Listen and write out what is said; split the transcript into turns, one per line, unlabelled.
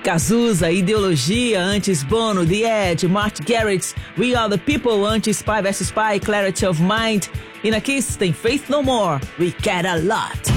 Cazuza, Ideologia, antes Bono, The Edge, Mark Garrett, We Are The People, antes Spy vs Spy, Clarity of Mind. E na Kiss tem Faith No More, We Care A Lot.